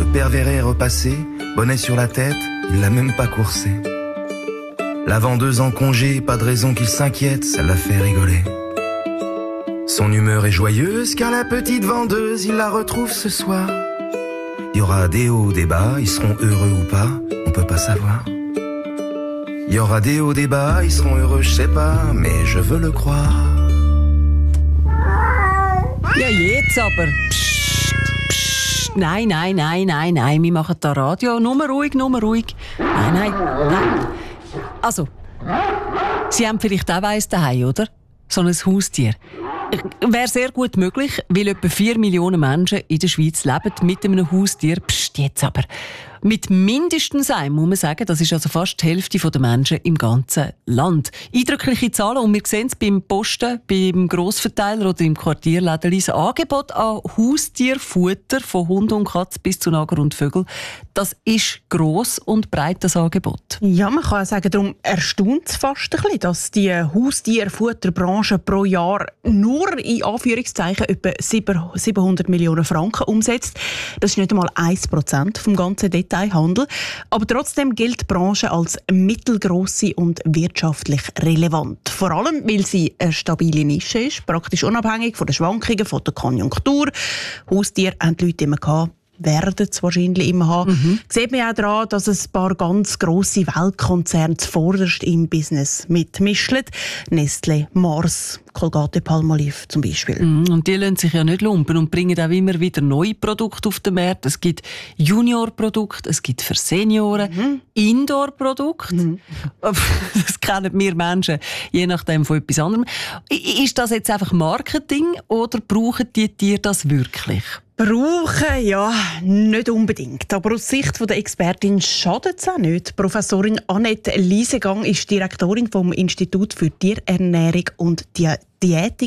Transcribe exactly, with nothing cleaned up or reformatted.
père Véret est repassé, bonnet sur la tête, il l'a même pas coursé. La vendeuse en congé, pas de raison qu'il s'inquiète, ça l'a fait rigoler. Son humeur est joyeuse car la petite vendeuse, il la retrouve ce soir. Il y aura des hauts, des bas, ils seront heureux ou pas, on peut pas savoir. Il y aura des hauts, des bas, ils seront heureux, je sais pas, mais je veux le croire. Ja, jetzt aber. Psst, psst. Nein, nein, nein, nein, nein, wir machen da Radio. Nur ruhig, nur ruhig. Nein, nein, nein. Also, Sie haben vielleicht auch eins daheim, oder? So ein Haustier. Wäre sehr gut möglich, weil etwa vier Millionen Menschen in der Schweiz leben mit einem Haustier. Psst, jetzt aber. Mit mindestens einem, muss man sagen, das ist also fast die Hälfte der Menschen im ganzen Land. Eindrückliche Zahlen, und wir sehen es beim Posten, beim Grossverteiler oder im Quartierläden. Das Angebot an Haustierfutter von Hund und Katz bis zu Nager und Vögel, das ist gross und breit, das Angebot. Ja, man kann sagen, darum erstaunt es fast ein bisschen, dass die Haustierfutterbranche pro Jahr nur in Anführungszeichen etwa siebenhundert Millionen Franken umsetzt. Das ist nicht einmal ein Prozent vom ganzen Detailhandel. Aber trotzdem gilt die Branche als mittelgrosse und wirtschaftlich relevant. Vor allem, weil sie eine stabile Nische ist, praktisch unabhängig von den Schwankungen, von der Konjunktur. Haustiere haben die Leute immer gehabt, werden es wahrscheinlich immer haben. Mhm. Sieht man auch daran, dass ein paar ganz grosse Weltkonzerne zuvorderst im Business mitmischen. Nestlé, Mars, Colgate-Palmolive zum Beispiel. Mhm. Und die lassen sich ja nicht lumpen und bringen auch immer wieder neue Produkte auf den Markt. Es gibt Junior-Produkte, es gibt für Senioren, mhm. Indoor-Produkte. Mhm. Das kennen wir Menschen, je nachdem von etwas anderem. Ist das jetzt einfach Marketing oder brauchen die Tiere das wirklich? Brauchen, ja, nicht unbedingt. Aber aus Sicht der Expertin schadet es auch nicht. Professorin Annette Liesegang ist Direktorin vom Institut für Tierernährung und Diätik